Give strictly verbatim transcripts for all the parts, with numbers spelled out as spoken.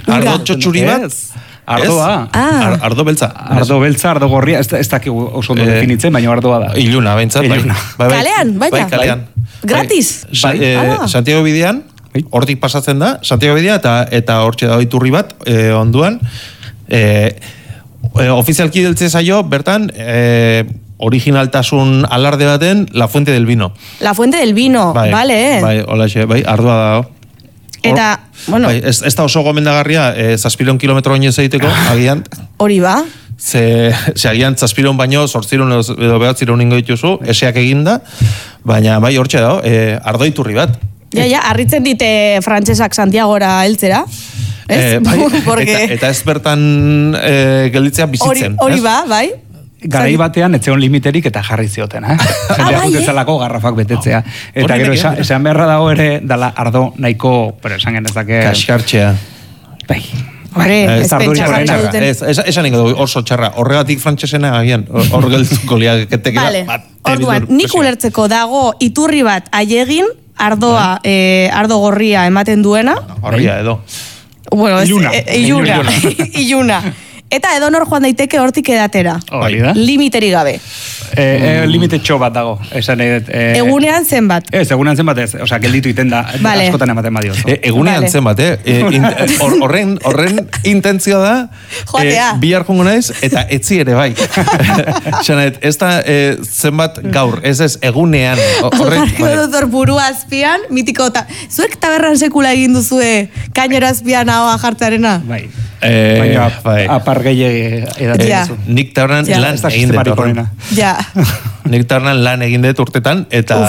ardo txotxuri bat. Ardoa. Ah. Ar, ardo beltza. Ardo beltza, ardo gorria, ez, ez dakigu oso ondo eh, definitzen, baina ardoa da. Iluna, behintzat. Iluna. Bai, bai, kalean, baina? Bai, kalean. Gratis? Bai. Bai. Eh, ah. Santiago bidean, hortik pasatzen da, Santiago bidea, eta, eta hortxe da iturri bat, eh, onduan. Eh, eh, ofizialki deltze zaio, bertan, eh, originaltasun alarde baten, La Fuente del Vino. La Fuente del Vino, bai, vale. Bai, hola, bai, ardoa da. Eta, bueno... Bai, ez, ez da oso gomendagarria, eh, zazpiron kilometro oinez egiteko, agian. Hori ba. Ze, ze agian zazpiron baino, zortziron edo behatziron ingo dituzu, eseak eginda, baina bai hortxe dago, eh, ardoiturri bat. Ja, ja, harritzen dite frantsesak Santiagora heltzera. Eh, bai, Porque... eta, eta ez bertan eh, gelditzea bizitzen. Hori ba, bai. Garai batean, etzeon limiterik eta jarri zioten, eh? Jendea jutezalako garrafak betetzea. Eta gero, esan, esan beharra dago ere, dala ardo nahiko, pero esan genezake... Kaskartxea. Bai. Hore, ez pentsa jarri duten. Esan ingo dugu, oso txarra. Horregatik frantsesena agian, hor geldizuko liaketek. Vale, orduan, nik ulertzeko dago iturri bat aiegin, ardoa, eh, ardo gorria ematen duena. Gorria edo. Bueno, iluna. Iluna. Iluna. Eta edo nor joan daiteke hortik edatera. Hori da. Limiteri gabe. E, e, limite txo bat dago. Esan, e, egunean zenbat? Ez, egunean zenbat ez. Osa, gelditu iten da. Vale. Askotan ematen badio. E, egunean vale. Zenbat, eh? E, in, or, horren, horren intentzioa da, e, bihar jongo naiz, eta etzi ere bai. Xanet, ez da e, zenbat gaur, ez ez egunean. Horren, bai. Dut hor burua azpian, mitiko, ta, zuek taberran sekula egin duzue kainera azpian ahoa jartzearena? Bai. E, baina bai. apar gehiagi edatzen ja. duzu. Nik tabernan ja. Lan egin dut. Ja. Nik tabernan lan egin dut urtetan, eta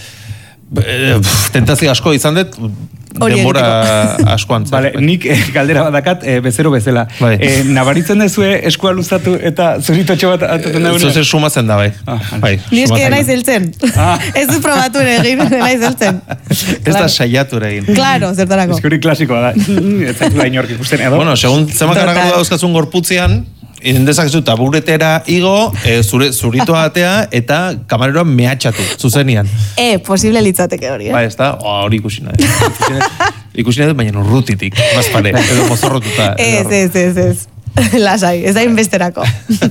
e, tentazio asko izan dut, denbora askoan. Vale, nik eh, galdera badakat eh, bezero bezala. Bai. Eh, nabaritzen dezue eskua luzatu eta zuritotxo bat atatzen da. Zuzer sumatzen da, bai. Ah, bai. Ni eski naiz heltzen. Ah. Ez du probatu ere egin, naiz heltzen. Ez da saiatu ere egin. Claro, zertarako. Eskuri klasikoa da. Ez zaitu da inork ikusten edo. Bueno, segun zemakarrako dauzkazun gorputzean, indezak zu taburetera igo, e, zure, zuritoa atea, eta kamareroan mehatxatu, zuzenian. E, posible litzateke hori, eh? Ba, ez da, hori ikusi nahi. Ikusi nahi, baina urrutitik, mazpare, edo mozorrotuta. Ez, ez, ez, ez. Lasai, ez da inbesterako.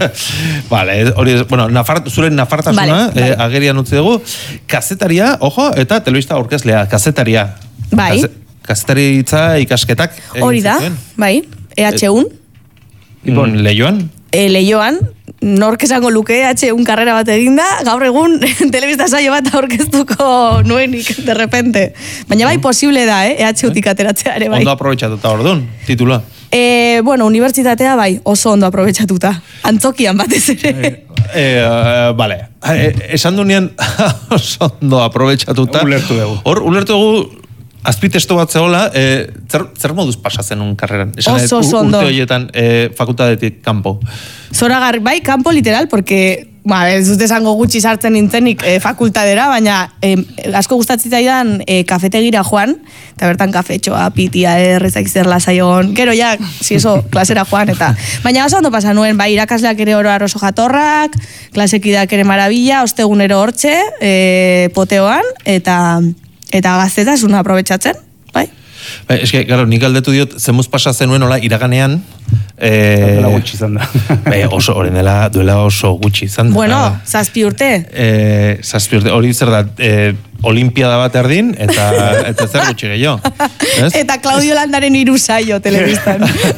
Vale, hori, bueno, nafart, zure nafartasuna, vale, vale. Eh, agerian utzi dugu, kazetaria, ojo, eta telebista aurkezlea, kazetaria. Bai. Kaze, kazetaritza ikasketak. Hori da, bai, E H U. Ibon, Leioan? E, Leioan, nork esango luke E H U karrera bat eginda, gaur egun telebista saio bat aurkeztuko nuenik, de repente. Baina bai posible da, eh, E H U-tik ateratzea ere bai. Ondo aprobetxatuta orduan, titula? E, bueno, unibertsitatea bai, oso ondo aprobetxatuta. Antzokian batez ere. E, uh, vale, e, esan du nien oso ondo aprobetxatuta. Ulertu dugu. Hor, ulertu dugu, azpitesto bat zehola, e, zer, zer moduz pasatzen un karreran? Esan oso, oso ondo. Urte horietan e, fakultatetik kanpo. Zoragarri, bai, kanpo literal, porque, ba, ez dut esango gutxi sartzen nintzenik e, fakultadera, baina e, asko gustatzitaidan e, kafetegira joan, eta bertan kafetxoa, pitia, errezak zer lasaion, gero ja, si eso, klasera joan, eta, baina oso ondo pasa nuen, bai, irakasleak ere oro oso jatorrak, klasekidak ere marabila, ostegunero hortxe, e, poteoan, eta... Eta gaztetasuna aprobetxatzen, bai? Bai, eske, garo, nik aldetu diot, zemuz pasa zenuen hola iraganean. Eh, duela gutxi izan da. Bai, oso, horren dela, duela oso gutxi izan da. Bueno, zazpi urte. Eh, zazpi urte, hori zer da, eh, olimpiada bat erdin, eta, eta zer gutxi gehiago. Eta Claudio Landaren hiru saio telebistan.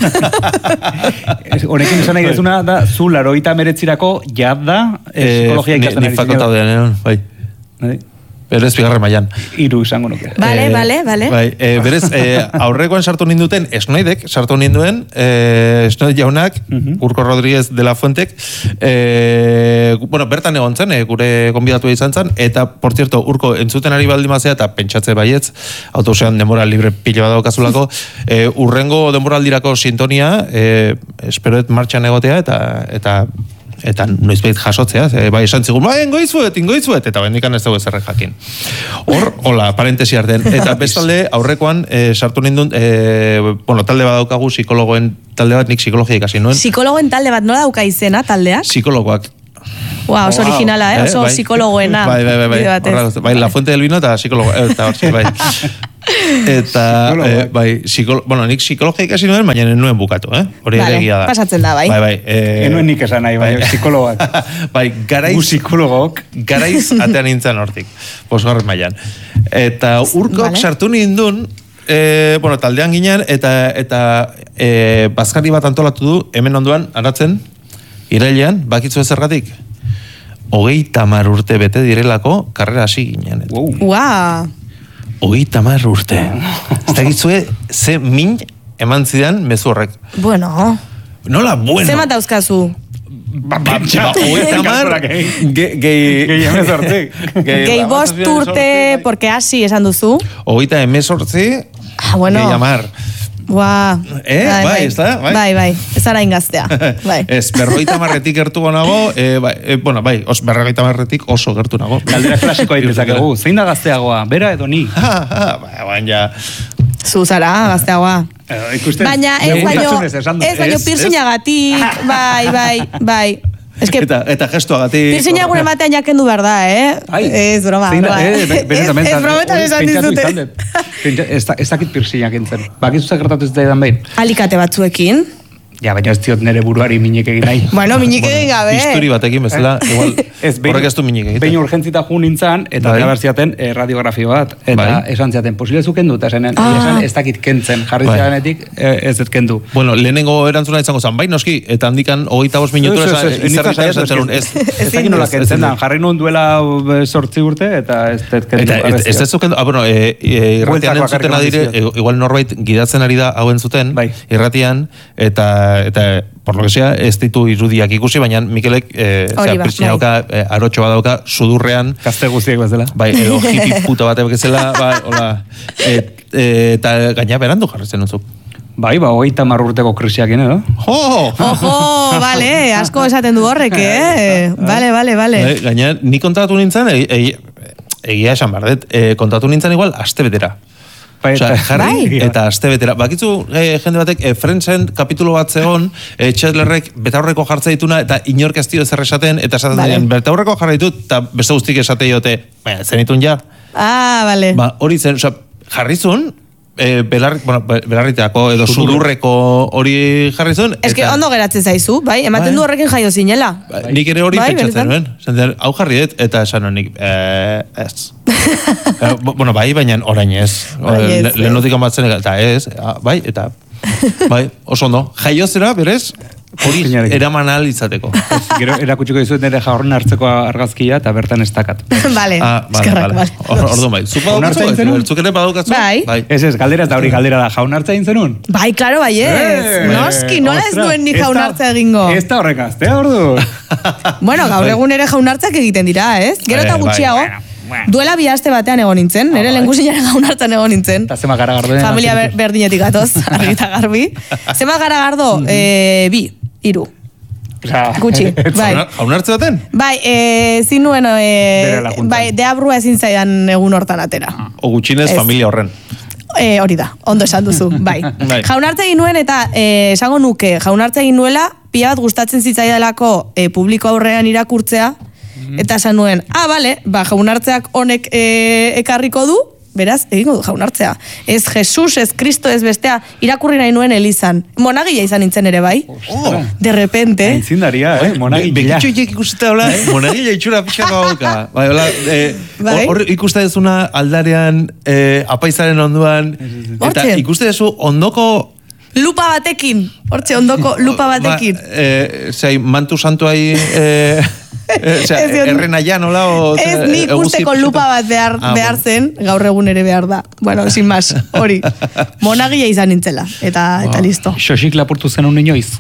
Horekin esan nahi dezuna da, zu laroita meretzirako jad da, eh, psikologia ikasten ari. Ni fakultatean, bai. Bai. Berez, bigarren mailan. Hiru izango nuke. Bale, eh, bale, bale. Bai, eh, berez, eh, aurrekoan sartu ninduten, Esnoidek, sartu ninduen, eh, Esnoid jaunak, uh-huh. Urko Rodríguez de la Fuentek, eh, bueno, bertan egon zen, eh, gure konbidatu izan zen, eta, por cierto, Urko entzuten ari baldimazea, eta pentsatze baietz, autosean denbora libre pilo bat daukazulako, eh, urrengo denboraldirako sintonia, eh, esperoet martxan egotea, eta, eta eta noizbait jasotzea, e, bai esan zigun, bai, ingoizuet, ingoizuet, eta bendikan ez dugu zerre jakin. Hor, hola, parentesi arten. Eta bestalde, aurrekoan, e, sartu nindun, e, bueno, talde bat daukagu, psikologoen talde bat, nik psikologia ikasi nuen. Psikologoen talde bat, nola dauka izena, taldeak? Psikologoak. Wow, oso wow. Originala, eh? Oso eh, bai. Psikologoena. Bai, bai, bai, bai, bai, bai, La Fuente del Vino eta psikologo, eta hor, bai. Eta, eh, bai, psikolo, bueno, nik psikologia ikasi nuen, baina nuen bukatu, eh? Hori vale, egia da. Pasatzen da, bai. Bai, bai. Eh, Enuen nik esan nahi, bai, psikologak. bai, garaiz... Psikologok. Garaiz atean nintzen hortik, posgarren mailan. Eta urkok vale. sartu nindun, e, bueno, taldean ginen, eta, eta e, bazkari bat antolatu du, hemen onduan, aratzen, irailean, bakitzu ezergatik, hogei tamar urte bete direlako, karrera hasi ginen. Wow. Ua. Hogei tamar urte. Ez dakitzue, ze min eman zidan mezu horrek. Bueno. Nola, bueno. Zemat dauzkazu? Ba, ba, ba, hogei tamar, gehi... Gehi emezortzi. Gehi bost urte, porque hasi esan duzu. Hogeita emezortzi, Ah, bueno. gehi amar. Ua. Eh, bai, ez da? Bai, bai. Ez ara ingaztea. Bai. Ez, berrogeita marretik gertu nago, eh, bai, eh, bueno, bai, os, berrogeita marretik oso gertu nago. Galdera klasikoa ditezakegu, zein da gazteagoa, bera edo ni? Ha, ha, bai, baina ja... Zu zara, gazteagoa. Eh, ikusten, Baina ez baino, ez baino piercingagatik, bai, bai, bai. Es que Eta, eta gestuagatik... piercinga gure batean jakendu behar da, eh? Ai, Ez broma, zein da, broma. eh, be- benetan, Ez benetan, brometan hori esan pentsatu dizute. izan dut. Pentsa- Ez da- ez dakit piercingak entzen. Bakizu zer gertatu ez daidan behin? Alikate batzuekin. Ja, baina ez diot nere buruari minik egin nahi. Bueno, minik egin gabe. Bisturi batekin bezala, igual, Ez, behin- horrek ez du minik egiten. Behin urgentzita ju nintzen, eta Bai. bai. ziaten eh, radiografio bat. Eta Bai. esan ziaten, posible zu kendu, eta esanen, Ah. esan ez dakit kentzen, jarri Bai. zianetik eh, ez dut kendu. Bueno, lehenengo erantzuna izango zen, bai noski, eta handikan hogeita bost minutura Ez, ez, ez, izarritan ez, ez, esatzen ez. Ez dakit nola Ez, ez, kentzen ez. da, jarri nuen duela eh, sortzi urte, eta ez dut kendu. Eta ez, ez ez zuken, ah, bueno, e, e, irratian Bueltak entzuten bakarrik adire, eman e, igual norbait gidatzen ari da hauen zuten, Bai. irratian, eta, eta por lo que sea, ez ditu irudiak ikusi, baina Mikelek, e, Hori ba, pirtsina bai. dauka, e, arotxo bat dauka, sudurrean, Gazte guztiek bezala. bai, edo hippie puta batek bezala, bai, hola, et, e, eta gaina berandu jarri zen utzuk. Bai, ba, hogeita hamar urteko krisiak edo? Jo! Ojo, vale, asko esaten du horrek, eh? Vale, vale, vale. Bai, gaina, ni kontatu nintzen, e, e, egia esan bardet, e, kontatu nintzen igual, aste betera. Bai, Osea, jarri Bai. eta aste betera. Bakitzu, eh, jende batek, eh, Friendsen kapitulo bat zegoen, eh, Chandlerrek betaurreko jartza dituna, eta inork ez dio ezer esaten, eta esaten Vale. diren, betaurreko jarra ditut, eta beste guztik esate diote, baina, zenitun ja. Ah, vale. Ba, hori zen, osea, jarrizun, eh, belar, bueno, belarritako edo sudurreko hori jarrizun. Ez que ondo geratzen zaizu, bai? Ematen Bai. du horrekin jaio zinela. Ba, nik ere hori Bai, pentsatzen benetan. nuen. Zentzen, hau jarri dut, eta esan honik, eh, ez. Eh, bo- bueno, bai, baina orain ez. Orain ez, Le- eh. Lehenutik amatzen, eta ez, ah, bai, eta bai, oso ondo. Jaiozera, berez, hori Finarekin. eraman ahal izateko. Gero erakutsiko dizuet nire jaurren hartzeko argazkia eta bertan ez dakat. Vale, Ah, vale, eskerrak, vale. vale. Or- Orduan bai. Zuk Jaunartza badukatzu, egin zenuen? ez? Zuk ere badukatzu? Bai. Ez ez, galdera eta hori galdera da, jaun hartza egin zenun? Bai, klaro, bai ez. Eh, Noski, nola ez ostras, duen ni ez da- jaunartza egingo. Ez da horrek aztea, ordu. Bueno, gaur egun ere jaunartzak egiten dira, ez? Gero eta Eh, bai, gutxiago. bueno, bueno. Duela bi aste batean egon nintzen, nire bai. lehengusinaren jaunartzan egon nintzen. Eta zema gara gardoen. Familia ber- berdinetik gatoz, argi eta garbi. Zema gara gardo, eh, bi, hiru. Gutxi, bai. Jauna- Jaunartze baten? Bai, eh, zinuen, Bere eh, laguntzan. bai, deabrua ezin zaidan egun hortan atera. O gutxinez Ez. familia horren. E, hori da, ondo esan duzu, bai. Bai. Jaunartze egin nuen eta eh, esango nuke, jaunartze egin nuela, pila bat gustatzen zitzaidalako eh, publiko aurrean irakurtzea, eta esan nuen, ah, bale, ba, jaunartzeak honek eh, ekarriko du, beraz, egingo du jaunartzea. Ez Jesus, ez Kristo, ez bestea, irakurri nahi nuen Elizan. Monagia izan nintzen ere, bai? Oh. De repente. Aintzindaria, eh? Monagila. Bekitxo hiek ikusita hola, monagila itxura pixka gauka. Bai, hola, eh, Bai. hor ikuste dezuna aldarean, eh, apaizaren onduan, eta Hortxe. ikuste dezu ondoko... Lupa batekin, hortxe ondoko lupa batekin. Ba, eh, zai, mantu santuai... Eh, eh, osea, Ez diot- errena ja nola o... Ez ni ikusteko lupa bat behar, Ah, behar bueno. zen, gaur egun ere behar da. Bueno, sin más, hori. Monagia izan nintzela, eta, eta listo. Xoxik lapurtu zen un inoiz.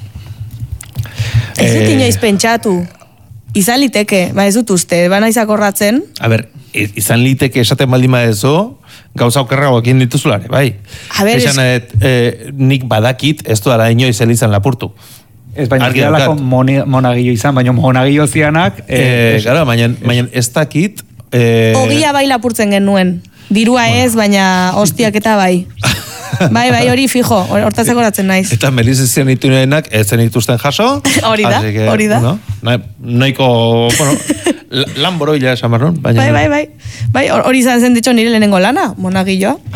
Ez dut Eh. inoiz pentsatu. Izan liteke, ba ez dut uste, ba naiz akordatzen. A ber, i- izan liteke esaten baldin badezu, gauza okerrago egin dituzulare, bai. A ber, Esan, es- et, eh, nik badakit, ez dudala inoiz elizan lapurtu. Ez baina Argi zidalako daukat. moni- monagilo izan, baina monagilo zianak... Eh, gara, baina, baina ez dakit... Eh, Ogia bai lapurtzen genuen. Dirua ez, baina hostiak eta bai. Bai, bai, hori fijo, hor- hortaz akoratzen naiz. Eta Meliz zen itunenak ez zen dituzten jaso. Hori da, así que, hori da. Bueno, na, nahiko, bueno, la- lan boroila esan barron, baina... Bai, bai, bai. Bai, hor- hori izan zen ditxo nire lehenengo lana, monagilloa.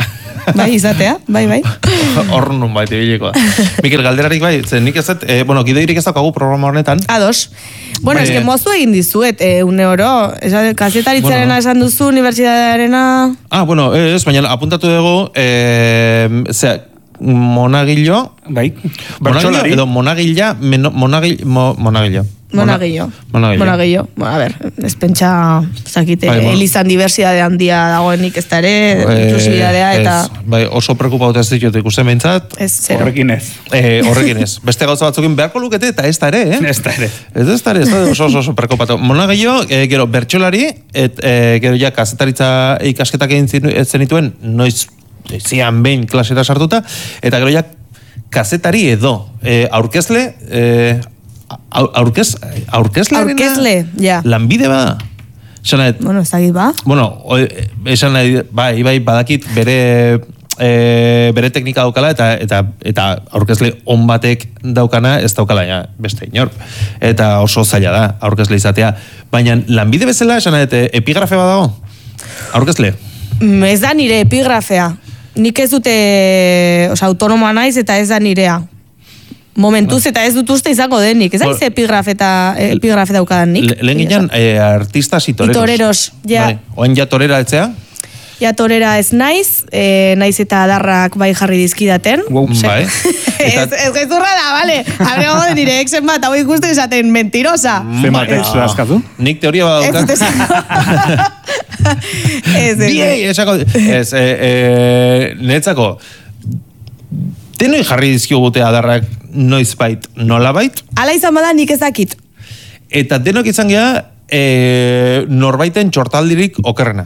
Bai, izatea, bai, bai. Hor nun baita ibilekoa. Mikel, galderarik bai, zen nik ez dut, eh, bueno, gidoirik ez daukagu programa honetan. Ados. Bueno, Bai, eske mozu egin dizuet, eh, une oro. Esa kazetaritzarena Bueno. esan duzu, unibertsitatearena... Ah, bueno, ez, baina apuntatu dugu, eh, zera, monagillo, Bai. monagillo Bertsolari. edo monagilla, meno, monagil, mo, monagillo. Monagillo. Monagillo. Monagillo. Bueno, a ver, ez pentsa, zakite, Bai, bueno. elizan diversidade handia dagoenik ez da ere, Eh, inklusibidadea eta... ez, bai, oso preokupauta ez ditut ikusten behintzat. Ez, zero. Horrekin ez. Eh, horrekin ez. Beste gauza batzukin beharko lukete eta ez da ere, eh? Ez da ere. Ez ez da ere, ez da oso oso, oso preokupatu. Monagillo, eh, gero bertsolari, et, eh, gero ja kazetaritza ikasketak egin zinu- ez zenituen, noiz zian behin klasera sartuta, eta gero ja kazetari edo eh, aurkezle, eh, au- aurkez, aurkezlearena? Aurkezle, ja. Lanbide ba? Esan nahi, Bueno, ez dakit ba. bueno, oi- esan nahi, bai, bai, badakit bere e, bere teknika daukala eta eta eta aurkezle on batek daukana ez daukala ja, beste inor. Eta oso zaila da aurkezle izatea. Baina lanbide bezala esan nahi, epigrafe badago? Aurkezle? Mm, Ez da nire epigrafea. Nik ez dute, oza, autonomoa naiz eta ez da nirea. Momentuz eta ez dut uste izango denik. Ez da Bueno, epigrafe eta epigrafe daukadan nik. Le- Lehen ginen eh, artistas y toreros. Y toreros, ja. Bai. Oen ja torera etzea? Ja, torera ez naiz, e, naiz eta adarrak bai jarri dizkidaten. Wow. Se- Bai. ez, ez gezurra da, bale. Abrego de nire exen bat, hau ikusten esaten mentirosa. Zenbat ez Ah. askatu? Nik teoria Ez badaukat. dut esango. Ez, ez. Biei, esako, ez, e, e, netzako, denoi jarri dizkigute adarrak noizbait nolabait, Ala izan bada nik ezakit. eta denok izan geha e, norbaiten txortaldirik okerrena.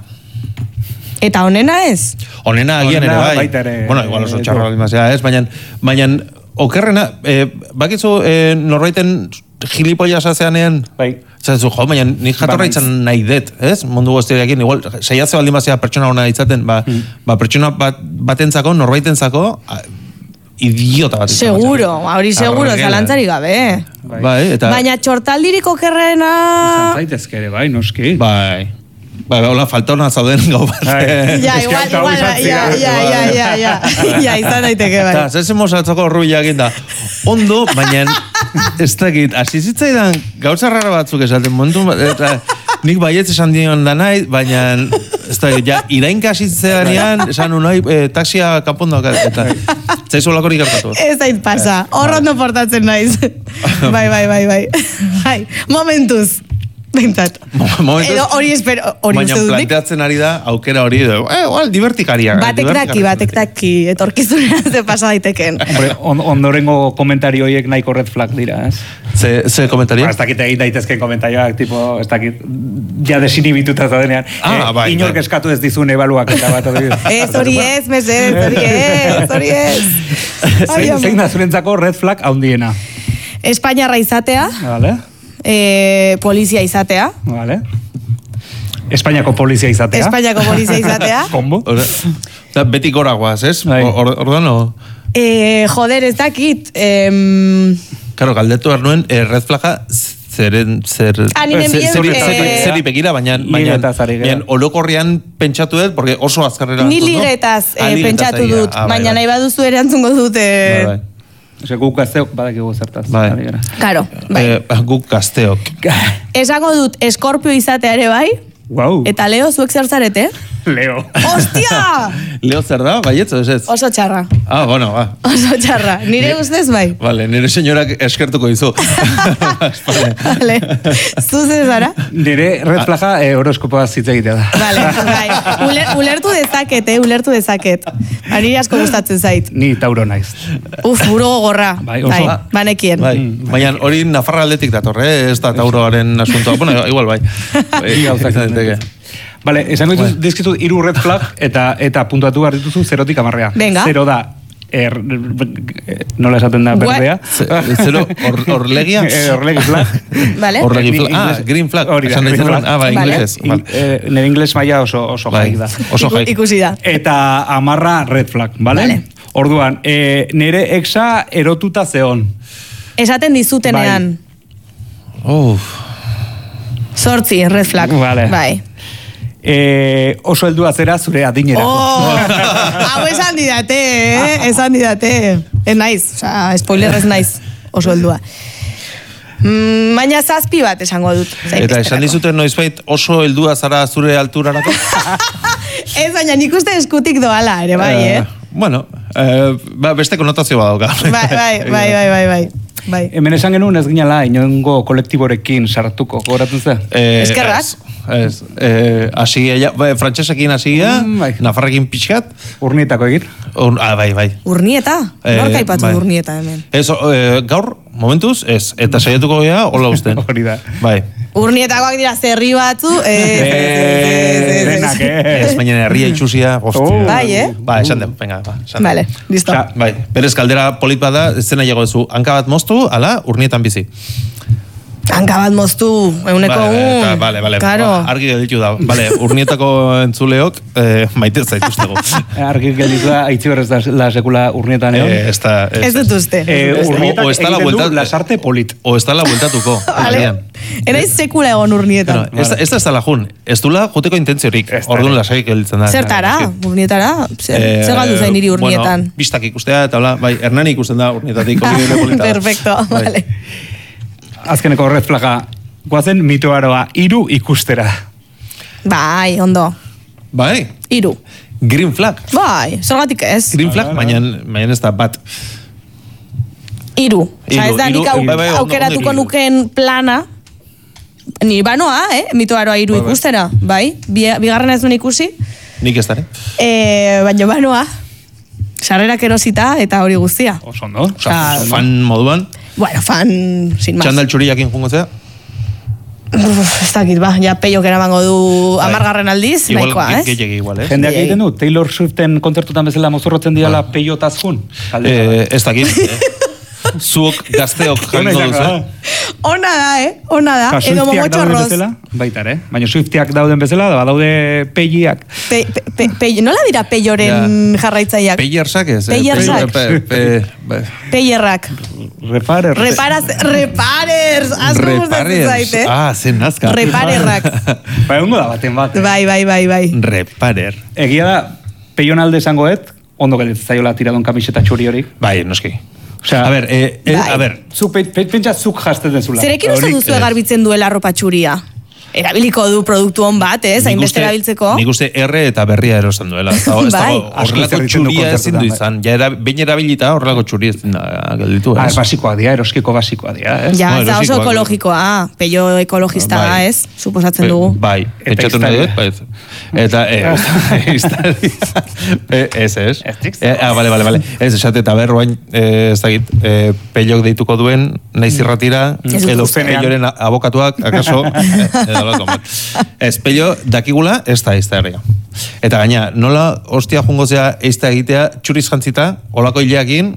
Eta honena ez? Honena agian ere Honena bai. baita ere, Bueno, igual oso eh, txarra baldin bazea, ez, baina, baina okerrena, e, bakizu e, norbaiten gilipollas zeanean, Bai. Zazu, jo, baina nik jatorra Banaiz. izan nahi dut, ez? Mundu guztiarekin, igual, saiatze baldin bazea pertsona hona izaten, ba, ba pertsona bat, batentzako, norbaitentzako, a, idiota bat izango Seguro, zen. hori seguro, Horrela. zalantzari gabe. Bai, eta... Baina txortaldirik okerrena... Izan zaitezke ere, bai, noski. Bai, bai, hola, falta hona zauden gau bat. Bai. Ja, Ez que igual, hau igual, izan ja, zira. ja, ja, ja, ja, ja, izan daiteke bai. Eta, zezen mozatzoko rubila egin da. Ondo, baina ez dakit, hasi zitzaidan gauza rara batzuk esaten, momentu, eta nik baietz esan dion da nahi, baina ez dakit, ja, irainka hasi zitzaenean, esan unai, e, taxia kanpondo, eta zaizu lakorik gertatu. Ez zait pasa, hor ondo portatzen naiz. Bai, bai, bai, bai. Bai, momentuz. Bentsat. Momentuz, Edo hori espero, hori baina uste dut nik. planteatzen ari da, aukera hori, eh, igual, divertikaria. Batek daki, batek daki, etorkizunean ze pasa daiteken. Hombre, on, ondorengo komentario horiek nahiko red flag dira, ez? Ze, ze komentaria? Ba, ez dakit egin daitezken komentarioak, tipo, ez dakit, ja desinibituta zaudenean. Ah, bai, inork bai. eskatu ez dizun ebaluak eta bat. hori. Ez hori ez, mesedez, hori ez, hori ez. Ai, Zein, ama. zein da zurentzako red flag handiena? Espainiarra izatea, Vale? e, polizia izatea, Vale? Espainiako polizia izatea. Espainiako polizia izatea. Kombo. Ora, da, beti gora guaz, ez? Bai. Or- Ordan, o... E, joder, ez dakit. Em, Claro, galdetu behar nuen, eh, red flaga zeren, zer... Ah, nire zer- mien, zeri- eh, zeri- zeri begira, baina, baina, Ligetaz ari gara. baina olokorrian pentsatu dut, porque oso azkarrera... Ni dut, no? ligetaz Ah, eh, ligetaz pentsatu ari gara. dut, Ah, bai, baina bai. nahi baduzu ere antzungo dute. Bai, bai. Ose, guk gazteok badakigu zertaz. Bai. ari gara. Claro, bai. Eh, guk gazteok. Esango dut eskorpio izatea ere bai, Wow. eta Leo, zuek zer zarete? Leo. Ostia! Leo zer da, baietzo, ez ez? Oso txarra, Ah, bueno, ba. oso txarra. Nire ustez bai. Vale, nire senyorak eskertuko dizu. Vale. Vale. Zu ze zara? Nire red flaga eh, horoskopoa zitz egitea da. Vale, bai. Uler, ulertu dezaket, eh, ulertu dezaket. Ba, niri asko gustatzen zait. Ni tauro naiz. Uf, buru gogorra. Bai, oso. Bai, banekien. Bai, baina hori Nafarra aldetik dator, eh? Ez da tauroaren asuntoa. Bueno, igual bai. Bai, Bi gauzak izan daiteke. Vale, esango dituz, dizkizut hiru red flag eta eta puntuatu behar dituzu zerotik amarrea. Venga. Zero da, er, nola esaten da Gua- berdea? Ze- Zero, or, orlegia? Eh, Orlegi flag. Vale? Orlegi Ni- flag. Ah, ingles- green flag. Hori da, Esan green daiteke. flag. Ah, ba, Vale. inglesez. In, Vale. eh, nire ingles maila oso, oso Bai, jaik da. oso Iku- jaik. Ikusi da. Eta amarra red flag, vale? Vale. Orduan, eh, nire exa erotuta zeon. Esaten dizutenean. Uf. Sortzi, red flag. Vale. Bai. E, oso heldua zera zure adinera. Oh, hau esan didate, eh? Esan didate. Ez naiz, oza, spoiler ez naiz oso heldua. Mm, baina zazpi bat esango dut. Eta esan dizuten noizbait oso heldua zara zure alturarako? Ez, baina nik uste eskutik doala, ere bai, eh? Uh, bueno, uh, ba, beste konotazio badauka. Bai, bai, bai, bai, bai, bai. Bai. Hemen esan genuen ez ginala inongo kolektiborekin sartuko, gogoratzen ze? Eh, Eskerrak? Ez, eh, asia, ja, bai, frantsesekin asia, Mm, bai. nafarrekin pixkat. Urnietako egin? Un, ah, bai, bai. Urnieta? Eh, Nork aipatu bai. urnieta hemen? Ez, eh, gaur, momentuz, ez, eta saiatuko gea, hola usten. Hori da. Bai. Urnietakoak dira zerri batzu, eh, Denak, eh? Ez, baina herria itxusia, hostia. Oh. Bai, eh? Ba, esan den, venga, ba, esan den. Vale, listo. Osea, Bai, berez kaldera polit bada, ez zena llego duzu, hanka bat moztu, ala, urnietan bizi. Hanka bat moztu, euneko Vale, un. eta, vale, vale. Claro. Ba, argi gelditu da. Vale, urnietako entzuleok, eh, maite zaituztego. Argi gelditu da, aitzi berrez da la sekula urnietan egon. Eh, ez da, Ez dut uste. Eh, ez- urnietak o- o ez da la egiten du vuelta- lasarte polit. O ez dala bueltatuko. Vale. agian. Enaiz sekula egon urnietan. Bueno, ez, da- ez da ez dala jun. Ez dula joteko intentziorik. Ez da. Orduan lasai gelditzen da. Zertara, urnietara? Zer, Eh, zer galdu zain niri urnietan? Bueno, bistak ikustea, eta hola, bai, Hernani ikusten da urnietatik. hori ere polita da. Perfecto, Bai. vale. Azkeneko red flaga, guazen mitoaroa hiru ikustera. Bai, ondo. Bai, Hiru. green flag. Bai, zergatik ez? Green flag, baina baina ez da bat. Hiru. Osa, ez da Hiru, nik au- hiru. Bai, bai, ondo, aukeratuko ondo, hiru. nuken plana. Ni banoa, eh? Mitoaroa hiru Bai, bai. ikustera. Bai, Bi- bigarren ez duen ikusi. Nik ez dara. Eh, baina banoa. Sarrerak erosita eta hori guztia. Oso ondo. Osa, Osea, fan moduan, Bueno, fan, sin más. txandal txuriakin jungo zea. Uf, ez dakit, ba, ja peiok eramango du Bai. amargarren aldiz, Igual, nahikoa, ge- ez? gehiegi igual, ez? Jendeak Bai. egiten du, Taylor Swiften kontzertutan bezala mozorrotzen diala peiotaz jun. Eh, ez dakit. eh. Zuok gazteok jango duzu. Ona da, eh? Ona da. Edo Swiftiak dauden momotxorroz. bezala, baita ere. Baina Swiftiak dauden bezala, da badaude peiak. Pe, pe, pe, pe, nola dira peioren jarraitzaileak? Peyersak ez? eh? Peyersak. Pe- pe- pe- Peierrak. Reparer. Reparaz, reparers. Asko gustatzen Reparers. zait, eh? Ah, zen nazka. Reparerrak. Ba, egongo da baten bat. Bai, bai, bai, bai. Reparer. Egia da, peion alde esangoet, ondo gelditzen zaiola tiradon kamiseta txuri hori. Bai, noski. Osea, A ber, eh, eh, Bai. a ber, Zu, pe, pe, pentsa zuk jazten dezula. Zerekin uste Hori- duzu eh. garbitzen duela arropa txuria? Erabiliko du produktu on bat, ez? nik Hainbeste uste- erabiltzeko. Nik uste erre eta berria erosten duela. Ez dago- ez Bai. dago Asko horrelako zerbitzen du txuria ezin du kontzertutan, izan. Ja, era, behin erabilita horrelako txuri ezin da gelditu, Ah, ez? basikoa dira, eroskiko basikoa dira, ez? Ja, No, ez da oso erosikoak- ekologikoa. Peio ekologista da, Bai. ez? Suposatzen Be- dugu. Bai, Eta pentsatu nahi dut, bai. Eta, eh, iztaria. Eh, ez, ez. Ez dik Eh, ah, vale, vale, vale. Ez, esate, eta berroain, eh, ez dakit, eh, peiok deituko duen, naiz irratira, Ez dut edo uste. peioren abokatuak, akaso, eh, edo lako bat. Ez, peio, dakigula, ez da iztaria. Eta gaina, nola hostia jungo zea eizta egitea, txuriz jantzita, olako hileakin,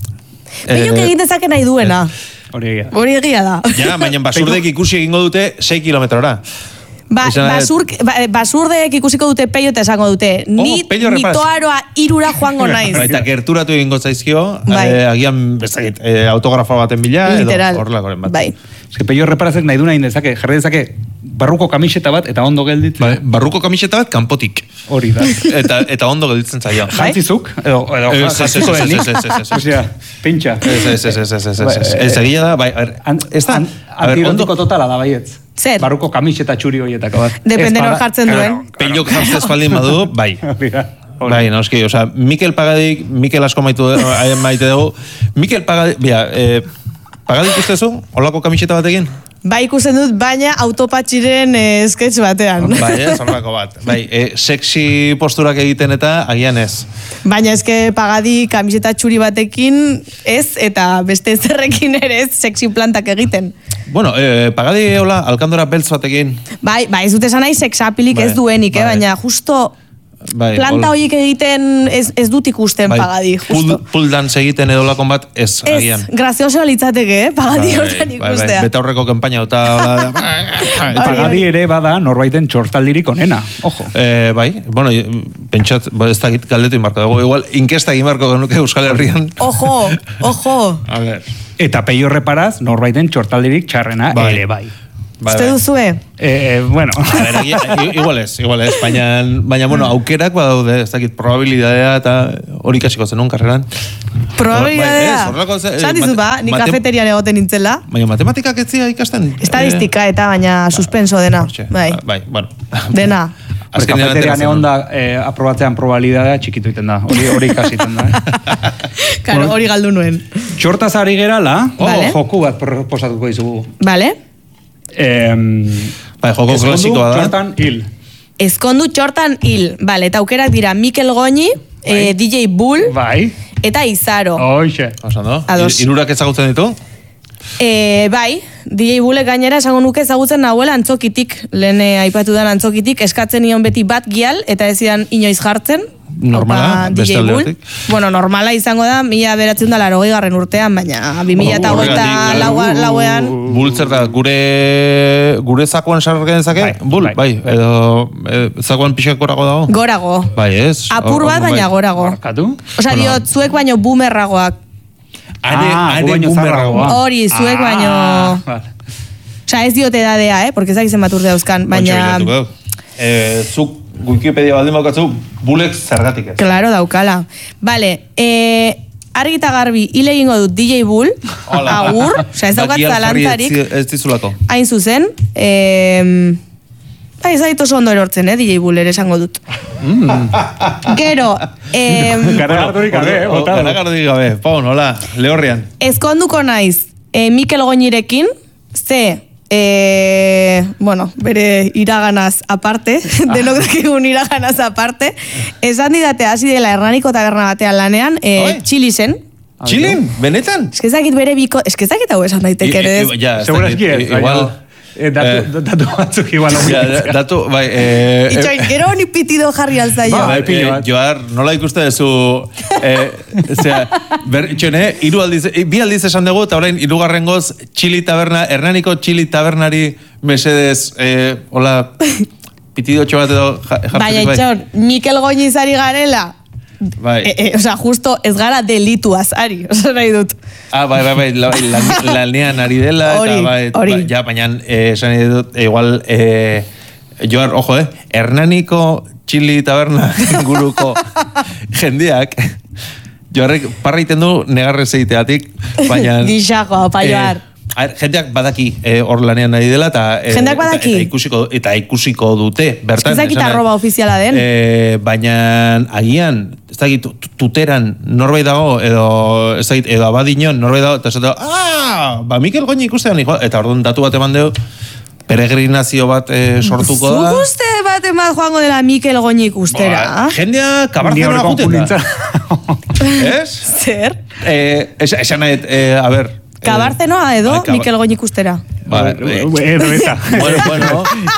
Peiok egin dezake nahi duena. Hori egia. Hori egia da. ja, baina basurdek ikusi egingo dute sei kilometrora. Ba, Esan nahi dut- basur, ba, basurdek ikusiko dute peio eta esango dute. Ni, peio reparaz. mitoaroa irura joango naiz. Ba, eta gerturatu egingo zaizkio, Bai. eh, agian bezakit, eh, autografo baten bila, Literal. edo horrelakoren bat. Bai. Ez que peio reparazek nahi du nahi dezake, jarri dezake barruko kamiseta bat eta ondo gelditzen. Bai, barruko kamiseta bat kanpotik. Hori da. Eta, eta ondo gelditzen zaio. Bai. Jantzizuk, edo, edo Ez, ez, ez, jantziko ez, ez, denik. ez, ez, ez, ez. Osea, pentsa. Ez, ez, ez, ez, ez, ez, Bai, ez, eh, ez, egia da, bai, a ver, An, ez da, an, a ver, ondo, antirotiko totala da baietz. Zer? Barruko kamiseta txuri horietako bat. Depende Ez nor bada- jartzen duen. peilok jantzez baldin badu, bai. Hori da. Hori. Bai, noski, osea, Mikel Pagadik, Mikel asko maitu, eh, maite dugu, Mikel Pagadik, bia, eh, Pagadik ustezu, holako kamiseta batekin? Bai ikusten dut, baina autopatxiren eh, sketch batean. Bai, ez, horrelako bat. Bai, eh, sexy posturak egiten eta agian ez. Baina eske pagadi kamiseta txuri batekin ez, eta beste zerrekin ere ez sexy plantak egiten. Bueno, eh, Pagadi hola, alkandora beltz batekin. Bai, bai, ez dut esan nahi sexapilik Bai, ez duenik, eh, bai. baina justo Bai, planta hol- horiek egiten ez, ez dut ikusten bai, pagadi, justo. Pull, pull dance egiten edo lakon bat, ez, Ez, agian. grazioso litzateke, eh, pagadi hortan ikustea. Beta horreko kanpaina eta hola, Pagadi ere bada norbaiten txortaldirik onena. Ojo. Eh, bai, bueno, pentsat, ba, ez dakit galdetu inbarko dugu, igual, inkesta egin barko genuke Euskal Herrian. Ojo, ojo. A ver. Eta peio reparaz norbaiten txortaldirik txarrena Bai. ere bai. Uste duzue? Eh, bueno. A ver, igual ez, igual ez, baina, baina, bueno, aukerak badaude, ez dakit, probabilidadea eta hori kasiko zenun karreran. Probabilidadea? Zan dizu ba, ni kafeterian egoten nintzela. Baina matematikak ez zia ikasten? Estadistika eta baina suspenso dena. Bai, bai, bueno. Dena. Kafeterian egon da, aprobatzean probabilidadea txikitu iten da. Hori ikasiten da. Karo, hori galdu nuen. Txortaz ari gerala, joku bat proposatuko izugu. Vale. Bai, joko klasikoa da. Txortan hil. Ezkondu txortan hil. Vale, eta aukerak dira Mikel Goñi, D J Bull, eta Izaro. Hoxe. Irurak ezagutzen ditu? E, bai, D J Bullek gainera esango nuke ezagutzen nahuela antzokitik, lehen aipatu den antzokitik, eskatzen nion beti bat gial, eta ez zidan inoiz jartzen. Normala, beste aldeatik. Bueno, normala izango da, mila beratzen da laro garren urtean, baina bi mila eta goita lauean. Bull zer da, gure, gure zakoan sargen zake? Bull, bai, edo zakoan pixak gorago dago? Gorago. Bai, ez? Apur bat, baina gorago. Osa, diot, zuek baino boomerragoak. Are boomerragoa. Hori, zuek baino... Osa, ez diote edadea, eh? Porque ez dakizen bat urte dauzkan, baina... Zuk Wikipedia baldin baukatzu, Bullek zergatik ez. Claro, daukala. Vale, eh, argi eta garbi hile egingo dut D J Bull, agur, oza, ez daukat zalantzarik. Ez dizulako. Hain zuzen, eh, bai, ez daitu oso ondo erortzen, eh, D J Bull ere esango dut. Gero, eh, Garagardorik gabe, eh, botado. Garagardorik gabe, pau, nola, lehorrian. Ezkonduko naiz, eh, Mikel Goñirekin, ze... Eh, bueno, bere iraganaz aparte, denok dakigun iraganaz aparte, esan didate hasi dela Hernaniko taberna batean lanean, eh, Txili zen. Txilin? Benetan? Eskezakit bere biko, eskezakit hau esan daiteke ere ez. Segurazki ez, igual... Datu batzuk igual datu, bai... Itxoin, gero honi pitido jarri alzaio. Joar, nola ikuste dezu... Itxoin, iru aldiz, bi aldiz esan dugu, eta orain irugarren goz, Txili taberna, Hernaniko Txili tabernari mesedez, hola, pitido txobat edo jartzen. Baina, itxoin, Mikel Goñizari garela, Bai. E, e, osa, justo ez gara delituaz, ari, osa nahi dut. Ah, bai, bai, bai, lanean ari dela, eta bai, bai, ja, baina, esan nahi dut, igual, eh, joar, ojo, eh, Hernaniko Txili taberna inguruko jendeak, joarrek parraiten du negarrez egiteatik, baina... Gixako, pa joar. A ver, jendeak badaki hor eh, lanean nahi dela eta, eh, jendeak badaki? Eta, eta, ikusiko, eta ikusiko dute bertan. Ez dakit arroba ofiziala den. Eh, baina agian, ez dakit tuteran norbait dago, edo ez dakit, edo abadinon norbait dago, eta ez dakit, ah, ba Mikel Goñi ikustean, eta orduan datu bat eman deu, peregrinazio bat eh, sortuko da. Zuk uste bat eman joango dela Mikel Goñi ikustera? Ba, jendea kabarzenoa juten da. Ez? Zer? Eh, esan nahi, eh, a ber, Kabarzenoa edo Ba, Mikel Goñi ikustera. Ba, edo eta. Bueno, bueno.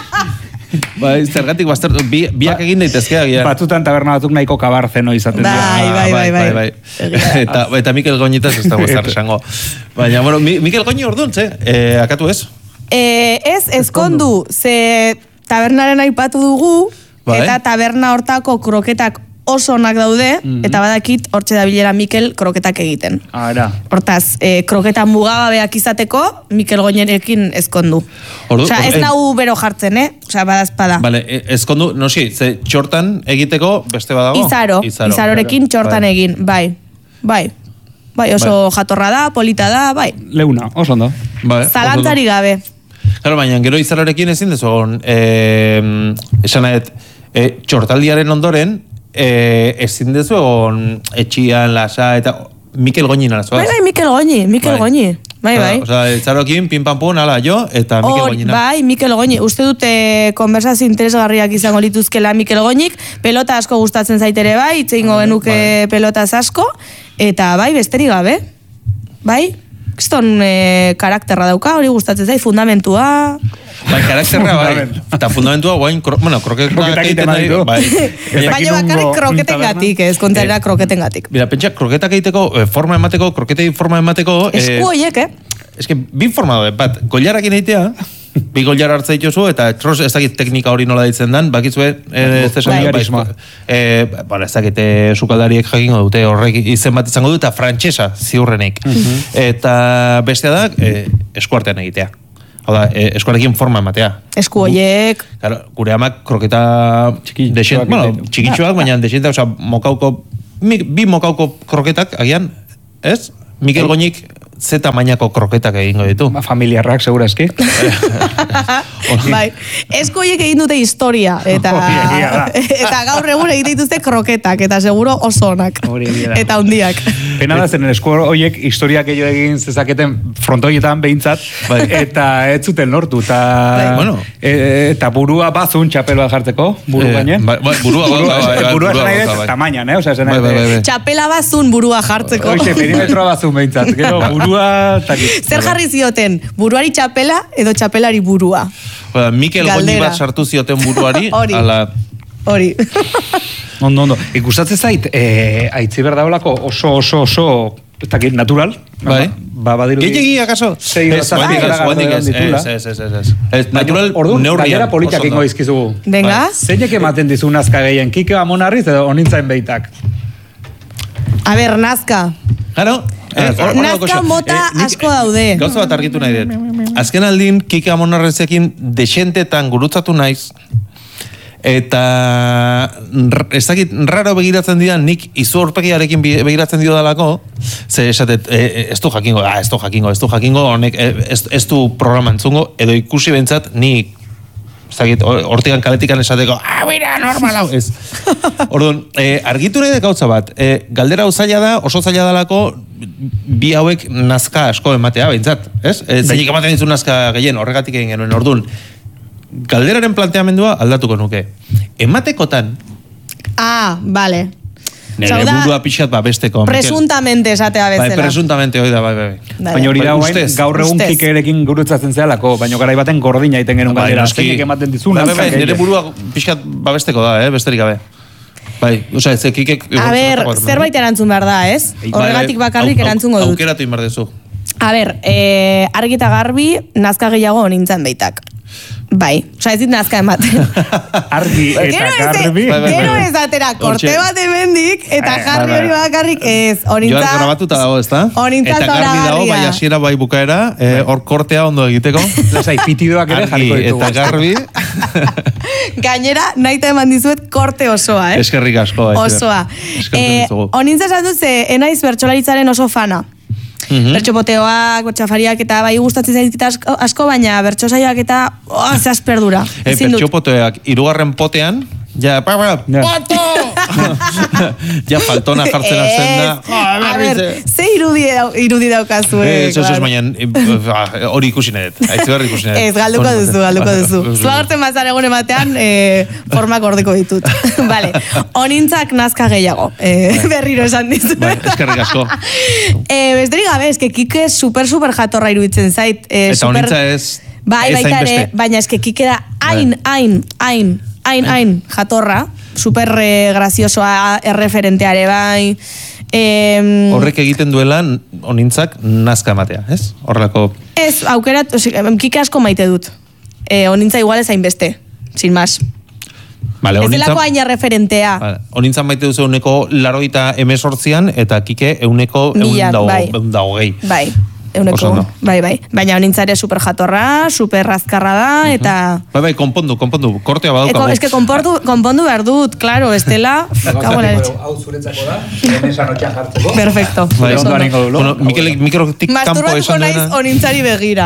Ba, zergatik baztertu, bi, biak egin daitezke agian. Batzutan taberna batzuk nahiko kabarzeno izaten dira. Bai, bai, bai, bai. Eta, eta Mikel Goñitaz ez dago estar esango. Baina, bueno, Mikel Goñi orduan, ze? Eh, akatu ez? Eh, ez, ezkondu, ze tabernaren aipatu dugu, eta taberna hortako kroketak oso onak daude, mm-hmm. eta badakit hortxe da bilera Mikel kroketak egiten. Ara. Hortaz, eh, kroketan mugabeak izateko, Mikel Goñerekin ezkondu. Ordu, Osa, ez eh, nau bero jartzen, eh? Osa, badazpada. Vale, ezkondu, nosi, ze txortan egiteko beste badago? Izaro, Izaro. Izarorekin txortan bai. egin, bai. Bai. Bai, oso bai. jatorra da, polita da, bai. Leuna, oso ondo. Bai, zalantzari gabe. Claro, baina gero Izarorekin ezin dezu, eh, esan nahet, eh, txortaldiaren ondoren, Eh, ezin dezu egon etxian, lasa, eta Mikel Goñi nara zoaz. Bai, bai, Mikel Goñi, Mikel bai. Goñi. Bai, bai. O sea, Itzarokin, pin pam pun, ala, jo, eta Mikel Goñi nara. Bai, Mikel Goñi. Uste dute konversazio interesgarriak izango lituzkela Mikel Goñik, pelota asko gustatzen zaitere bai, itzeingo genuke bai. pelotaz asko, eta bai, besterik gabe. Bai? Kiston eh, karakterra dauka, hori gustatzen zait, fundamentua... Bai, karakterra, bai. Eta fundamentua, guain, kro, bueno, kroketak egiten nahi. Bai. Baina bakarrik kroketen gatik, ez kontzera kroketen gatik. Mira, pentsa, kroketak egiteko, forma emateko, kroketei forma emateko... Esku horiek, eh? Ez que, bin forma daude, bat, gollarakin egitea, bi gollar hartza dituzu, eta tros, ez dakit teknika hori nola ditzen dan, bakizue, ez esan bai. eh, bueno, ez dakit, sukaldariek jakingo dute, horrek izen bat izango dute, eta frantsesa ziurrenik. Eta bestea da, eh, eskuartean egitea. Hau da, eh, eskuarekin forma ematea. Esku hoiek. Claro, gure amak kroketa dexent, bueno, txikitxoak, baina dexenta, oza, mokauko, bi mokauko kroketak, agian, ez? Mikel Goñik ze tamainako kroketak egingo ditu. Familiarrak, segura eski. Bai, esku hoiek egin dute historia, eta eta gaur egun egite dituzte kroketak, eta seguro oso onak. Eta hundiak. Pena da zen, esku hoiek historiak gehiago egin zezaketen frontoietan behintzat, eta ez zuten lortu, eta burua bazun txapela jartzeko, buru gainen. Burua Burua nahi dut, tamainan, eh? Txapela bazun burua jartzeko. Oixe, perimetroa bazun behintzat, gero burua... Zer jarri zioten, buruari txapela edo txapelari burua? Mikel Goñi bat sartu zioten buruari. Hori, hori. Ondo, ondo. Ikustatzen zait, aitzi berdaolako oso, oso, oso, ez dakit, natural. Bai. Ba, badiru... Gehiagi, akaso? Sei, ez, ez, ez, ez. Natural neurrian. Gaiera politak ingo izkizugu. Venga. Zeinek ematen dizu nazka gehien, Kike Amonarriz edo onintzain behitak? A ber, nazka. Claro. Nazka mota asko daude. Gauza bat argitu nahi dut. Azken aldin, Kike Amonarrezekin desentetan gurutzatu naiz, eta ez dakit raro begiratzen didan, nik izu horpegiarekin begiratzen dio dalako, ze esatet, ez du jakingo, ez du jakingo, ez du jakingo, honek ez du programa entzungo, edo ikusi bentsat, nik hortigan kaletikan esateko, ah, bera, normal hau, ez. Orduan, argitu nahi da gautza bat, galdera hau zaila da, oso zaila dalako, bi hauek nazka asko ematea, behintzat, ez? Zainik ematen ditu nazka gehien, horregatik egin genuen, orduan, galderaren planteamendua aldatuko nuke. Ematekotan... Ah, vale. Nere burua pixat babesteko. Presuntamente esatea bezala. Bai, presuntamente hoi da, bai, bai. Baina hori da, gaur egun Kikerekin gurutzatzen zehalako, baina garai baten gordina iten genuen galdera. Zeinek ematen dizuna. Bai, bai, nere burua pixat babesteko da, eh, besterik gabe. Bai, oza, ez Kikek... A ber, zerbait erantzun behar da, ez? Horregatik bakarrik erantzungo dut. Aukeratu inbar dezu. A ber, argi eta garbi, nazka gehiago nintzen beitak. Bai, oza, ez dit nazka ematen. Argi eta garbi. Gero ez atera, korte bat emendik, eta jarri hori bakarrik ez. Joan grabatuta dago, ez da? Eta garbi dago, bai hasiera bai bukaera, hor kortea ondo egiteko. Lasai, pitidoak ere jarriko ditugu. Eta garbi. Gainera, nahi eta eman dizuet korte osoa, eh? Eskerrik asko. Osoa. Onintza esan dut ze, enaiz bertsolaritzaren oso fana. Bertxopoteoak, bertxafariak eta bai gustatzen zaizkita asko, baina bertxosaioak eta oh, ze asperdura. Bertxopoteoak irugarren potean, ja, pa, pa, poto! Ja, faltona jartzen hasten da. A ber, ze irudi daukazu, eh? Ez, ez, ez, baina hori ikusi nahet. Aitzigarri ikusi nahet. Ez, galduko duzu, galduko duzu. Zuagartzen mazar egun ematean, formak ordeko ditut. Vale, onintzak nazka gehiago. Berriro esan dizu. Eskerrik asko. Besterik gabe, eske Kike super, super jatorra iruditzen zait. Eta onintza ez... Bai, baita ere, baina eske Kike da hain, hain, hain, hain, hain jatorra, super graziosoa erreferenteare bai. Horrek egiten duela onintzak nazka ematea, ez? Horrelako... Ez, aukera, Kike asko maite dut. Onintza igual ez hainbeste, sin más. Vale, ez delako hain referentea. Vale. Onintzan maite duzu euneko laroita emesortzian, eta Kike euneko eun dago gehi. Bai. Euneko, bai, bai. Baina onintzare super jatorra, super razkarra da, eta... Bai, bai, konpondu, konpondu, kortea badaukagu. Ez que konpondu behar dut, klaro, estela... Hau zuretzako da, esan otxan jartzeko. Perfecto. Bueno, Mikelek mikrotik kampo esan dena... Masturbatuko naiz onintzari begira.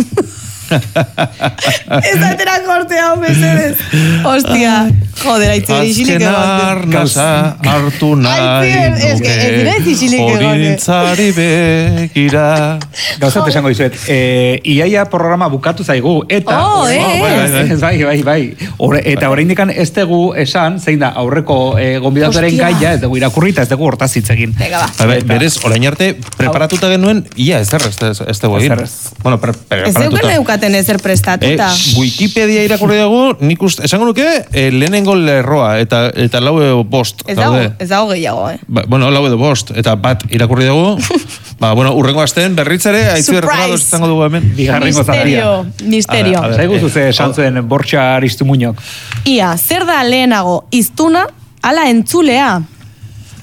Ez atera kortea, mesedez. Hostia. Joder, aitzi isilik egon. Azken arnasa hartu nahi nuke. Onintzari begira. Gauzat esango dizuet. Iaia programa bukatu zaigu. Eta... Oh, ez. Bai, bai, bai. Eta orain dikan ez dugu esan, zein da, aurreko gonbidatuaren gaia, ez dugu irakurrita, ez dugu hortaz hitz egin. Berez, orain arte, preparatuta genuen, ia ez der, ez dugu egin. Bueno, preparatuta. Eukaten ezer prestatuta. Eh, Wikipedia irakurri dago, nik uste, esango nuke, eh, lehenengo lerroa, eta, eta lau edo bost. Ez dago, ez dago gehiago, eh? Ba, bueno, lau edo bost, eta bat irakurri dago, ba, bueno, urrengo astean berritzare, haitzu errekordadoz izango dugu hemen. Misterio, misterio. Zaigu zuze esan zuen Bortxa Aristumuñok. Ia, zer da lehenago, iztuna, ala entzulea?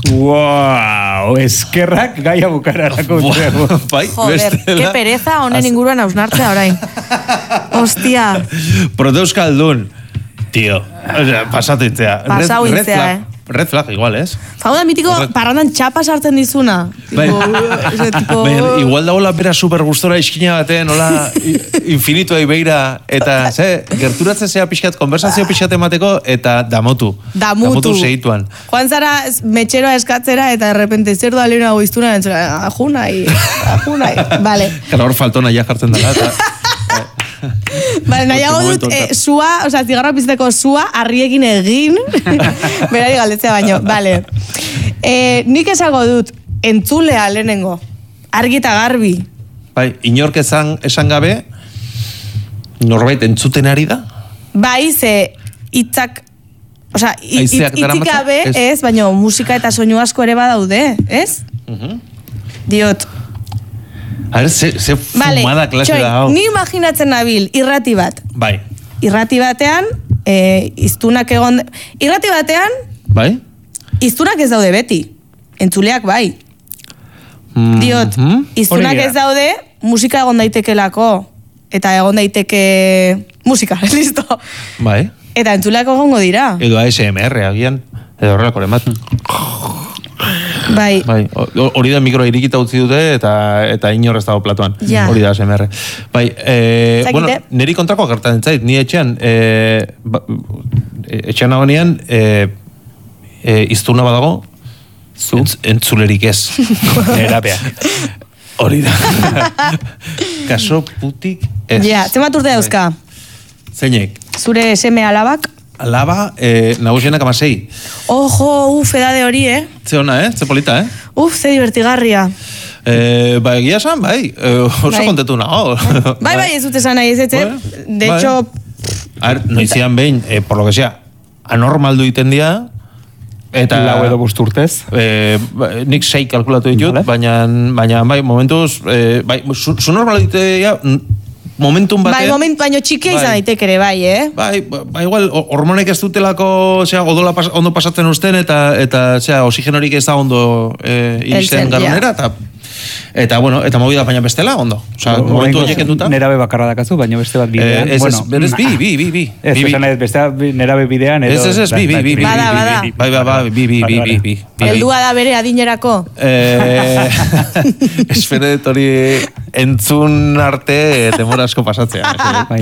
Wow, eskerrak gaia bukararako. Bai, joder, que pereza honen inguruan hausnartzea orain. Hostia. Proteuskaldun. Tío, o sea, pasatu itzea. Pasau itzea, eh. Red flag, igual, ez? Hau da mitiko Horret... parrandan txapa sartzen dizuna. Bai. Tipo... Bai, igual da hola bera super gustora iskina baten, hola infinitua ibeira, eta ze, gerturatzen zea pixkat, konversazio pixkat emateko, eta damotu. Damutu. Damotu segituan. Joan zara metxeroa eskatzera, eta errepente zer da lehena goiztuna, ajunai, ajunai. Vale. Kala hor faltona ja jartzen dela, eta... Vale, nahiago dut, eh, sua, o sea, zigarra pizteko sua, arriekin egin, berari galdetzea baino, vale. Eh, nik esango dut, entzulea lehenengo, argi eta garbi. Bai, inork esan, esan gabe, norbait entzuten ari da? Bai, ze hitzak, o sea, hitzik gabe, ez, baino musika eta soinu asko ere badaude, ez? Uh-huh. Diot, a ver, ze, ze fumada vale, klase da hau. Ni imaginatzen nabil, irrati bat. Bai. Irrati batean, e, iztunak egon... Irrati batean... Bai. Iztunak ez daude beti. Entzuleak bai. Mm-hmm. Diot, iztunak ez daude, musika egon daitekelako. Eta egon daiteke... Musika, listo. Bai. Eta entzuleak egongo dira. Edo A S M R, agian. Edo horrelako lemat. Bai. Bai, hori da mikroa irikita utzi dute eta eta inor ez dago platoan. Ja. Hori da A S M R. Bai, eh, bueno, neri kontrako gertatzen zait, ni etxean eh ba, etxean nagoenean eh e, iztuna badago zu entz, entzulerik ez. Erapea. Hori da. Kaso putik ez. Ja, zenbat urte dauzka? Zeinek? Zure seme alabak? Alaba, eh, nagusienak amasei. Ojo, uf, edade hori, eh? Ze ona, eh? Ze polita, eh? Uf, ze divertigarria. Eh, ba, egia esan, bai. Eh, oso bai. Kontetu nago. Bai, bai, ez dut esan nahi, ez ez, eh? De hecho... A ver, noizian behin, eh, por lo que sea, anormaldu iten dia, eta... Lau edo busturtez. Eh, nik sei kalkulatu ditut, vale. baina, baina, bai, momentuz, eh, bai, su, su normaldu ite dia... Momentum batean... Bai, moment, baino txikia izan daitek ere, bai, eh? Bai, ba, igual, hormonek ez dutelako, zera, odola pas, ondo pasatzen usten, eta, eta zera, oxigenorik ez da ondo eh, iristen garronera, eta, eta, bueno, eta movida baina bestela, ondo. Osa, momentu horiek enduta. Nerabe bakarra dakazu, baina beste bat bidean. Eh, ez, bueno, ez, ez, bi, bi, bi, bi. Ez, esan ez, beste nerabe bidean, edo... Ez, ez, ez, bi, bi, bi, bi, bada, bada. Bai, bai, bai, bi, bi, bi, bi, bi. Heldua da bere adinerako. Eh, espere dut hori entzun arte demora asko pasatzea.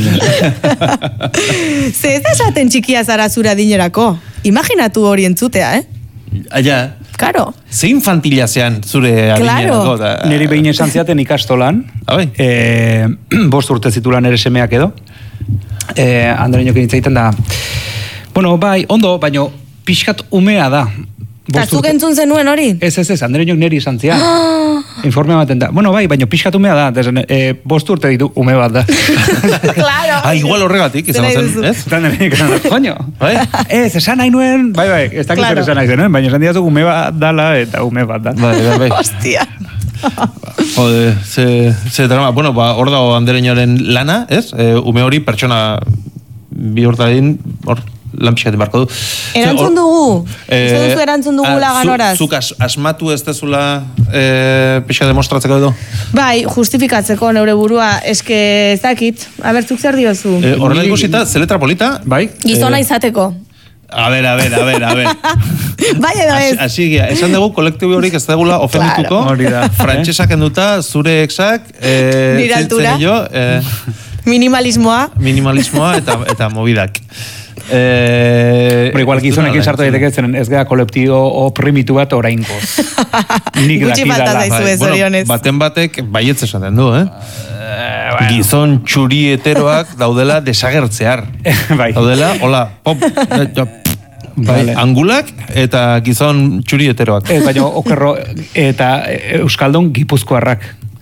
Ze ez da esaten txikia zara zura dinerako. Imaginatu hori entzutea, eh? Aia. Claro. Ze infantila zean zure adinerako. Claro. Neri behin esan ziaten ikastolan. Abai. Eh, bost urte zitulan ere semeak edo. Eh, Andreñok egin da. Bueno, bai, ondo, baino pixkat umea da. Eta zuk entzun zenuen hori? Ez, ez, ez, Andreñok neri esan zian. Informe ematen da. Bueno, bai, baina pixkat umea da. Dezen, e, bost urte ditu ume bat da. Claro. Ah, igual horregatik, izan zen, ez? Eta nire izan da, coño. Bai? Ez, esan nahi nuen, bai, bai, ez dakit claro. Esan nahi zenuen, baina esan diazuk ume bat dala eta ume bat da. Bai, bai, bai. Hostia. Jode, ze, ze drama. Bueno, ba, hor dago Andereñoren lana, ez? E, ume hori pertsona bihurtadin, hor, lan pixatik barko du. Erantzun dugu? Eh, Zer duzu erantzun dugu lagan horaz? Zuk as, asmatu ez dezula eh, pixka demostratzeko edo? Bai, justifikatzeko neure burua, eske ez dakit. Aber, zuk zer diozu? Eh, Horrela ikusita, ze letra polita? Bai? Gizona eh, izateko. A ver, a ver, a ver, a ver. Bai edo ez. Así, esan dugu kolektibo horik ez dugula ofendituko. Claro. Frantsesak enduta, zure exak, eh, nire altura. Jo, eh, minimalismoa. Minimalismoa eta, eta mobidak. Eh, Pero igual gizonekin sartu daiteke zen ez gara kolektibo oprimitu bat orainko. Nik gutxi falta zaizu ez, orionez. Bueno, baten batek baietz esaten du, eh? Bueno. Gizon txuri heteroak daudela desagertzear. Bai. Daudela, hola, pop, bai, vale. Angulak eta gizon txuri heteroak. Ez, baina okerro eta euskaldun gipuzkoarrak.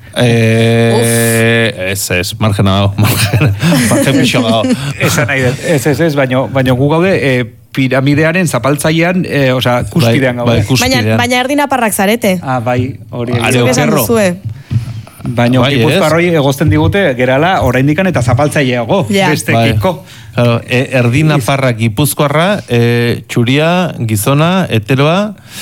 Eh, ez, ez, margena dago, margena, margen pixo dago. Esan nahi dut, ez, ez, ez, baina gu gaude, eh, piramidearen zapaltzailean, eh, oza, kuspidean gaude. Bai, bai, baina, baina erdina parrak zarete. Ah, bai, hori. Are okerro. Baina bai, gipuzkoarroi egozten digute, gerala, oraindikan eta zapaltzaileago, yeah. bestekiko. Bai. Claro, e, erdina parra gipuzkoarra, e, txuria, gizona, heteroa,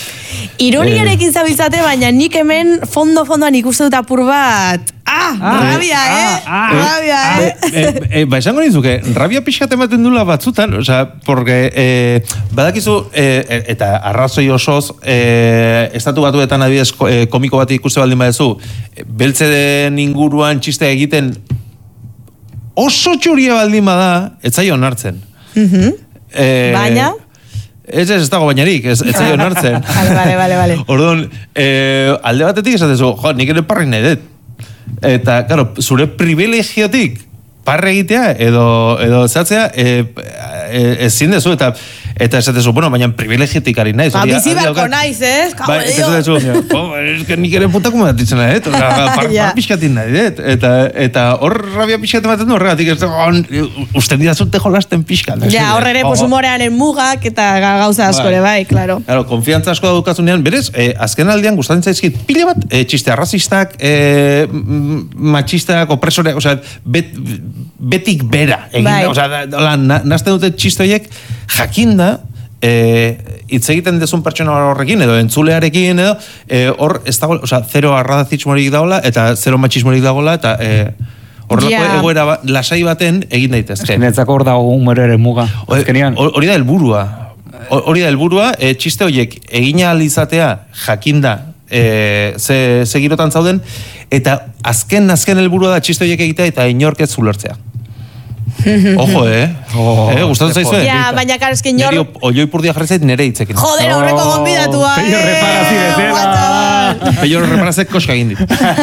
Ironiarekin zabiltzate, baina nik hemen fondo-fondoan ikusten dut apur bat. Ah, rabia, eh? Rabia, eh? Ba, esango nizuke, rabia pixkat ematen dula batzutan, osea, porque badakizu, eta arrazoi osoz, estatu batuetan adibidez komiko bat ikuste baldin badezu, beltzeden inguruan txiste egiten oso txuria baldin bada, ez zaio onartzen. Baina? Ez ez, ez dago bainarik, ez zaio onartzen. Vale, vale, vale. Orduan, alde batetik esatezu, jo, nik ere parri nahi dut. Eta, claro, zure privilegiotik parre egitea edo, edo zatzea ezin dezu, eta eta esatezu, bueno, baina privilegiotik ari naiz. Ba, bizi barko naiz, ez? Ba, eta esatezu, ez que nik ere putak como datitzen nahi dut, par pixkatin nahi dut, eta hor rabia pixkatin baten du, horregatik, usten didazute jolasten pixkat. Ja, horre pues humorearen mugak eta gauza askore, bai, klaro. Claro, konfiantza asko daukazunean, berez, azken aldean gustatzen zaizkit pile bat, txiste arrazistak, machistak, opresoreak, osea, betik bera, osea, nazten dute txiste horiek jakinda, hitz egiten dezun pertsona horrekin, edo entzulearekin, edo, hor, ez dago, osea, zero arrazismorik dagoela, eta zero machismorik dagoela, eta horrelako egoera lasai baten egin daitezke. Netzako hor dago humoraren muga. Hori da helburua. Hori da helburua, txiste horiek egin ahal izatea jakinda ze girotan zauden, eta azken azken helburua da txiste horiek egitea eta inork ez ulertzea. Ojo, eh? Gustatzen zaizu, eh? Ja, baina karo, esken jor... Neri oioi purdia jarri zait nere hitzekin. Joder, horreko gonbidatua, eh? Peio reparazi bezala. Peio reparazek koska egin dit.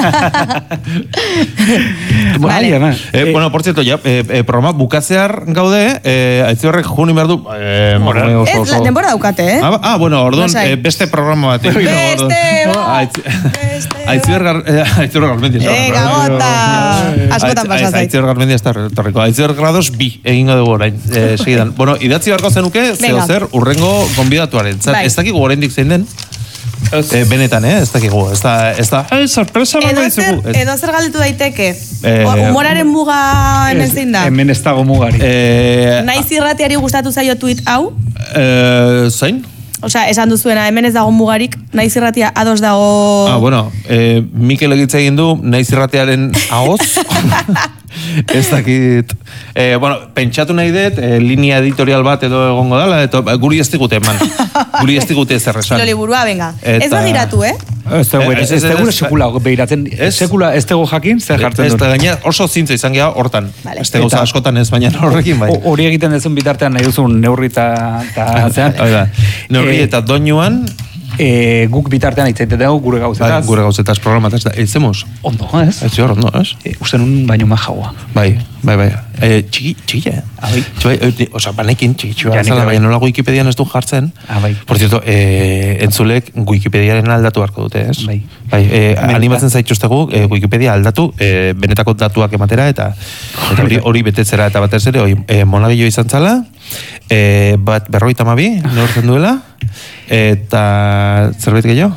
Bueno, por cierto, ya, programa bukatzear gaude, haitzi horrek juni behar du... Ez, denbora daukate, eh? Ah, bueno, orduan, beste programa bat. Beste, haitzi hor garmendia. Ega, gota! Askotan pasazait. Haitzi hor garmendia ez da torriko. Haitzi hor grados bi egingo dugu orain, segidan. Bueno, idatzi barko zenuke, zeo zer, urrengo konbidatuaren. Ez dakigu oraindik zein den, benetan, eh? Ez dakigu, ez da... Sorpresa bat daizugu. Edo zer galdetu daiteke? Humoraren muga hemen zein da? Hemen ez dago mugari. Naiz irratiari gustatu zaio tweet hau? Zain? Osea, esan duzuena, hemen ez dago mugarik, naiz irratia ados dago... Ah, bueno, Mikel egitza egin du, naiz irratiaren ahoz. Ez dakit... Bueno, pentsatu nahi dut, linea editorial bat edo egongo dala, eta guri ez digute eman. Guri ez digute ez erresan. Lo liburua, venga. Ez begiratu, eh? Ez tegure sekula behiratzen. Sekula ez tego jakin, zer jartzen dut. Ez da gaina oso zintza izan geha hortan. Ez tego askotan ez, baina horrekin bai. Hori egiten dezun bitartean nahi duzun neurri eta zean. Neurri eta doinuan... Guk bitartean itzaite dugu gure gauzetaz. Gure gauzetaz programataz da. Eitzemos? Ondo, ez? Ez hor, ondo, ez? Uste nun baino majaua. Bai, bai, bai. Txiki, txiki, eh? Osa, banekin, txiki, txiki, baina nola Wikipedian ez du jartzen. Por cierto, entzulek Wikipediaren aldatu harko dute, ez? Bai. Bai, animatzen zaituztegu Wikipedia aldatu, benetako datuak ematera, eta hori betetzera, eta batez ere, monagillo izan zala, bat berroita mabi, neurtzen duela, eta zerbait gehiago?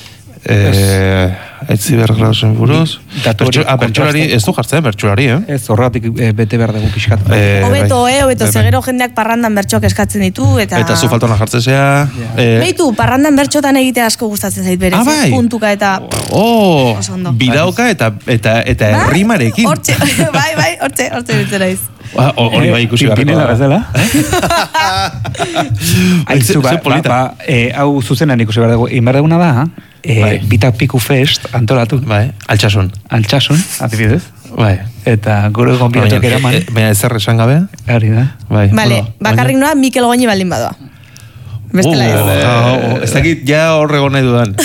Aitzi bergradosen buruz. Bertxolari, ez du jartzen, bertxolari, eh? Ez, horretik bete behar dugu pixkat. Obeto, eh, obeto, zegero jendeak parrandan bertxoak eskatzen ditu, eta... Eta zu faltona jartzen zea... Beitu, parrandan bertxotan egitea asko gustatzen zait berez, puntuka eta... Oh, bidauka eta herrimarekin. Hortxe, bai, bai, hortxe, hortxe bitzera iz. Hori bai ikusi garriko. Pinela bezala. Aizu, ba, hau zuzenan ikusi behar dugu. Inbar duguna da, Bita Piku Fest antolatu. Bai, altxasun. Altxasun, adibidez. Bai. Eta gure gonbidatok eraman. Baina ez zer esan gabe? Ari da. Vale, bakarrik noa Mikel Goñi baldin badoa. Bestela ez. Ez dakit, ja horrego nahi dudan.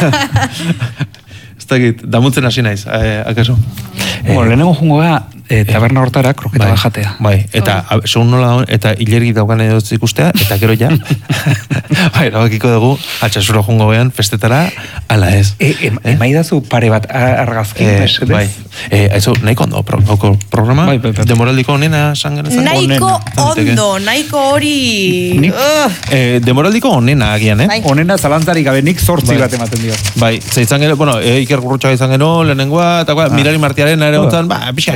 Ez dakit, damutzen hasi naiz, akaso? Bueno, lehenengo jungo da, taberna hortara kroketa bat jatea. Bai, eta segun nola, eta hilergik daukan edo ikustea, eta gero ja, bai, erabakiko dugu, altxasuro jungo behan, festetara, ala ez. Emaidazu pare bat argazkin, bai, haizu, nahiko ondo, programa, demoraldiko onena, sangenezako onena. Nahiko ondo, nahiko hori... Demoraldiko onena agian, eh? Onena zalantzari gabe nik zortzi bat ematen dio. Bai, zeitzan gero, bueno, Iker Gurrutxaga izan gero, lehenengoa, eta mirari martiaren ere gontzan, ba, pixka xosita,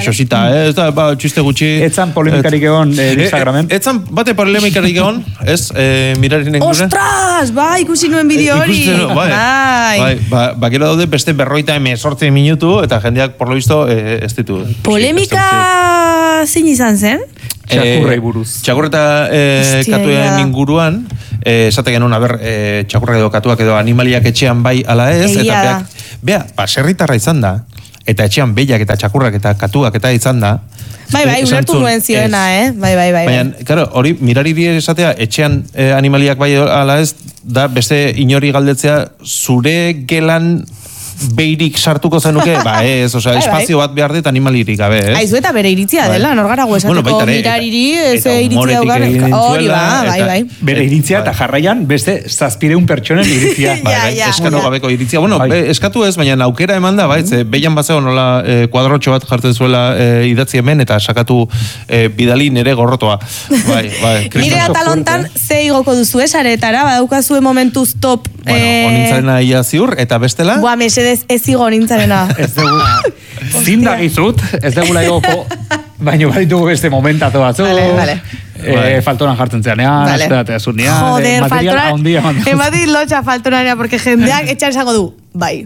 ez da, ba, txiste gutxi. Etzan polemikarik egon Instagramen. Etzan bate polemikarik egon, ez, mirarinen gure. Ostras, ba, ikusi nuen bideo hori. Bai, bai, ba, ba, gero daude beste berroita emezortzi minutu, eta jendeak, por lo visto, ez ditu. Polemika zein izan zen? Txakurrei buruz. Txakurreta katuen inguruan, esate genuen, aber, txakurra edo katuak edo animaliak etxean bai ala ez, eta beak, bea, ba, serritarra izan da, eta etxean behiak eta txakurrak eta katuak eta izan da. Bai, bai, ulertu nuen zioena, eh? Bai, bai, bai. Baina, karo, hori, mirari die esatea, etxean animaliak bai ala ez, da beste inori galdetzea, zure gelan beirik sartuko zenuke, ba ez, osea, espazio bat behar dut animalirik, gabe, ez? Aizu eta bere iritzia dela, norgarago esateko mirariri, ez iritzia daukan, hori ba, bai, bai. Bere iritzia eta jarraian beste zazpireun pertsonen iritzia. Eskano gabeko iritzia. Bueno, eskatu ez, baina aukera eman da, baitz, behian bazeo nola kuadrotxo bat jartzen zuela idatzi hemen, eta sakatu bidali nere gorrotoa. Bai, bai. Nire atalontan ze igoko duzu esaretara, badaukazue momentuz top. Bueno, onintzarena ia ziur, eta bestela? Boa, mesedez ez igo nintzarena. Ez dugu, zindagizut, ez dugu laigoko, baina baditugu beste momentatu batzu. Vale, vale. Eh, faltonan jartzen zeanean, vale. esperatea zunean. Joder, faltonan, ematik lotxa faltonaria, porque jendeak etxan esango du, bai.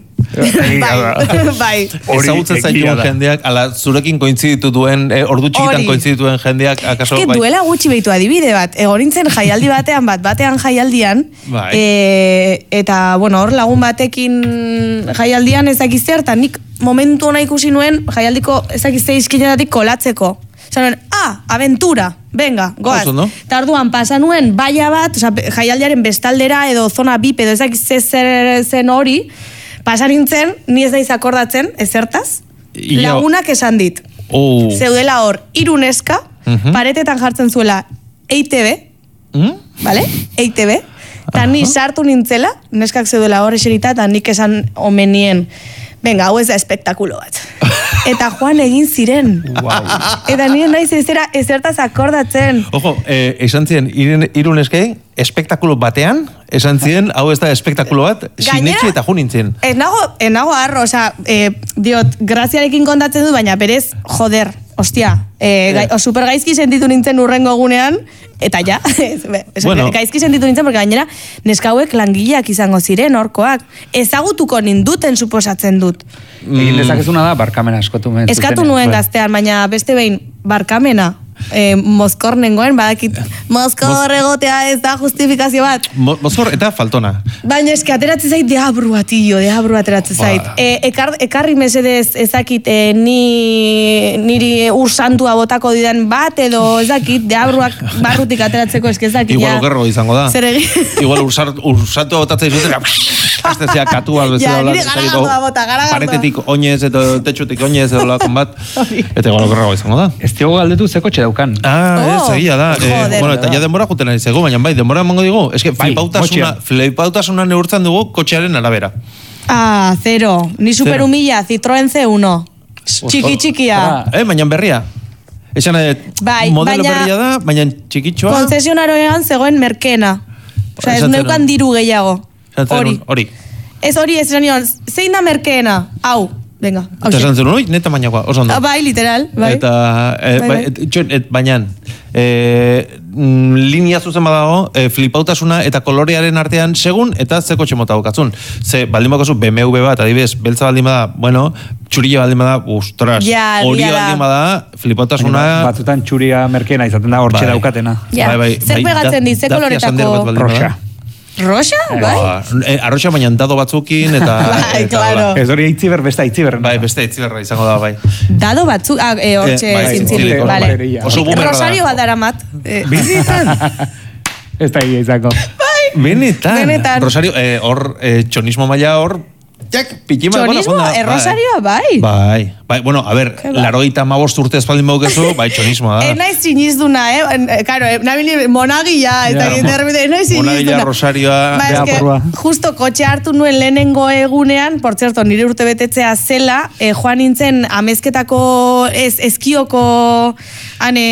Bai, bai. Ezagutzen zaituen jendeak, ala zurekin kointziditu duen, eh, ordu txikitan kointzidituen jendeak, akaso, bai. Bai. Duela gutxi behitu adibide bat, egorintzen jaialdi batean bat, batean jaialdian, bai. e, eta, bueno, hor lagun batekin jaialdian ezakizte, eta nik momentu hona ikusi nuen jaialdiko ezakizte izkinetatik kolatzeko. Zaren, ah, aventura, venga, goaz. No? Eta orduan pasa nuen baia bat, oza, jaialdiaren bestaldera edo zona bip edo ezakizte zer zen hori, pasa nintzen, ni ez daiz akordatzen, ezertaz, Ia... lagunak esan dit. Oh. Zeudela hor, hiru neska, uh-huh. paretetan jartzen zuela E I T B, uh-huh. vale? E I T B, eta uh-huh. ni sartu nintzela, neskak zeudela hor eserita, eta nik esan omenien, venga, hau ez da espektakulo bat. Eta Juan egin ziren. Wow. Eta nire naiz ezera ezertaz akordatzen. Ojo, eh, esan ziren, hiru neskei, espektakulo batean, esan ziren, hau ez da espektakulo bat, sinetxe eta ju nintzen. Ez nago, ez nago arro, oza, eh, diot, graziarekin kontatzen du, baina berez, joder, ostia, eh, gai, o, super gaizki sentitu nintzen urrengo egunean, eta ja, ez, bueno. gaizki sentitu nintzen, porque gainera, neskauek langileak izango ziren, orkoak, ezagutuko ninduten suposatzen dut. Egin dezakezuna da, barkamena eskatu nuen. Eskatu nuen gaztean, baina beste behin, barkamena. Eh, mozkor nengoen, badakit mozkor egotea ez da justifikazio bat. Mo, mozkor eta faltona. Baina eski ateratzen zait deabru atillo, deabru ateratzen zait. Eh, ekar, ekarri mesedez ezakit eh, ni, niri ursantua botako didan bat edo ezakit deabruak barrutik ateratzeko eski ezakit. Igual okerro izango da. Zer egin? Igual ursantua botatzen izutera aztezea katua ja, nire garagantua bota, garagantua. Paretetik oinez edo tetxutik oinez edo lakon bat. Eta igual okerro izango da. Ez diogo galdetu ze kotxe daukan. Ah, oh, ez, egia da. Eh, bueno, eta ja denbora juten ari zego, baina bai, denbora emango digu. Ez que bai, flipautasuna, flipautasuna neurtzen dugu kotxearen arabera. Ah, zero. Ni super humilla, Citroen C uno. Txiki txikia. Eh, baina berria. Esan, bai, modelo baina, berria da, baina txikitxoa. Konzesionaroan zegoen merkena. Osa, ez neukan diru gehiago. Hori. Hori. Ez hori, ez esan nion, zein da merkeena? Hau. Venga, hau eta esan zen, oi, neta mainakoa, oso ondo. Bai, literal, bai. Eta, eh, bai, bai. Txon, et, baina, eh, linea zuzen badago, eh, flipautasuna eta kolorearen artean segun, eta ze kotxe mota daukatzun. Ze, baldin bakazu, B M W bat, adibidez, beltza baldin bada, bueno, txuria baldin bada, ustras, ja, hori baldin bada, flipautasuna... Batzutan txuria merkena izaten da, hortxe bai. daukatena. Ja, bai, bai, zer pegatzen di, ze koloretako... Roxa. Roxa? Bai? Eh, arroxa baina dado batzukin eta... Bai, claro. Ez hori aitziber, beste aitziber. Bai, beste aitziberra izango da, bai. Dado batzuk, ah, eh, hortxe eh, zintzilik, vale. Oso bumerra da. Rosario bat daramat. Benetan? Ez da ia izango. Bai. Benetan? Benetan. Rosario, hor, eh, eh, txonismo maila hor... Jak, pitxima, txonismo, bueno, errosarioa, bai. Bai, bai, bueno, a ver, laroita mabost urte espaldin baukezu, bai, txonismoa da. Enaiz sinizduna, eh? Karo, nabili monagia, eta ginderbide, enaiz sinizduna. Monagia, rosarioa, ba, eske, justo kotxe hartu nuen lehenengo egunean, por zerto, nire urte betetzea zela, eh, joan nintzen amezketako, ez, eskioko, ane,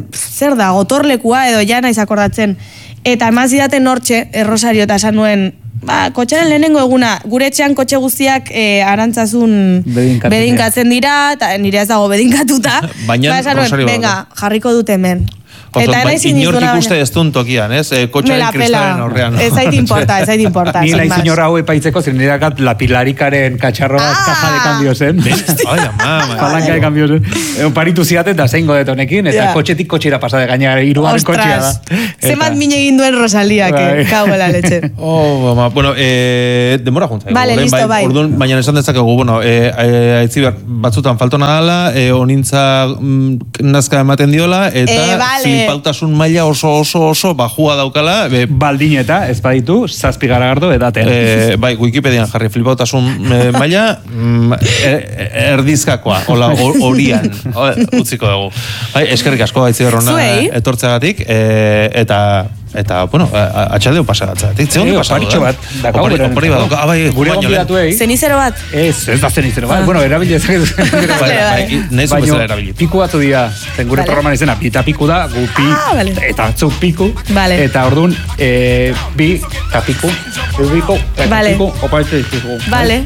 zer da, gotorlekua edo ja naiz akordatzen. Eta emaz zidaten hortxe, errosario, eta esan nuen, ba, kotxearen lehenengo eguna, gure etxean kotxe guztiak eh, arantzazun bedinkatzen dira, eta nire ez dago bedinkatuta. Baina, ba, Rosario, venga, jarriko dut hemen. Oso, eta inork ikuste ez duen tokian, ez? E, kotxaren kristalen aurrean. Ez zait importa, ez zait importa. Ni nahi zinora hau epaitzeko, zen nire dakat la pilarikaren katxarro bat kaja de cambio zen. Ai, ama, palanka de cambio zen. E, paritu ziaten da zein godet honekin, eta kotxetik kotxera pasade gaina irugarren kotxea da. Zemat mine egin duen Rosalia, que kauela leche. Oh, ama, bueno, eh, demora juntzai. Vale, listo, bai. Orduan, baina esan dezakegu, bueno, eh, aitziber, batzutan faltona dala, eh, onintza mm, nazka ematen diola, eta eh, vale. flipautasun maila oso oso oso bajua daukala. E, Baldin eta, ez baditu, zazpi garagardo edaten. E, bai, Wikipedian jarri flipautasun e, maila mm, er, erdizkakoa, hola, horian, utziko dugu. Bai, eskerrik asko Aitziberrona etortzeagatik, e, eta eta, bueno, atxaldeo pasagatzagatik. Ze hondi pasatu da? Opari, opari bat, abai, gure gonbidatuei. Zenizero bat? Ez, ez da zenizero bat. Bueno, erabilez. Nahiz bezala erabilit. Piku batu dira, zen gure programan izena, pita piku da, gu pi, eta atzu piku, eta orduan, bi, eta piku, piku, eta piku, opa ez piku. Vale.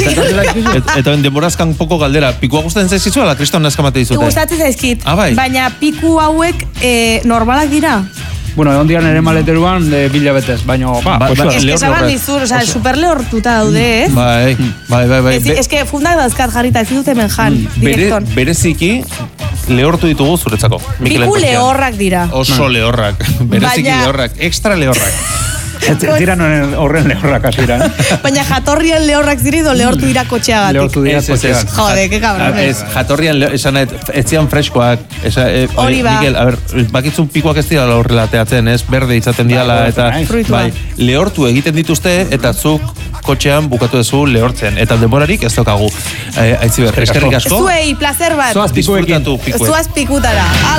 Eta denborazkan poko galdera, pikua gustatzen zaizizu, ala kriston nazkamate dizute? Gustatzen zaizkit, ah, baina piku hauek normalak dira? Bueno, egon dian ere maleteruan de bila betez, baina, ba, ba, ba, es que saban dizur, o sea, super lehortuta daude, ez? Bai, bai, bai, bai. Es que fundak dauzkat jarrita, ez dute menjan, direkton. Bereziki, lehortu ditugu zuretzako. Piku lehorrak dira. Oso lehorrak, bereziki lehorrak, extra lehorrak. Ez dira horren lehorrak asira. Baina jatorrian lehorrak ziri do lehortu dira kotxeagatik. Lehortu dira kotxeagatik. Jode, que cabrón. Ez, jatorrian, esan ez zian freskoak. Hori ba. Mikel, a ber, bakitzun pikuak ez dira horrela teatzen, ez? Berde izaten diala, eta bai, lehortu egiten dituzte, eta zuk kotxean bukatu duzu lehortzen. Eta denborarik ez daukagu. Aitziber, eskerrik asko. Zuei, placer bat. Zoaz pikuekin. Zuaz pikutara.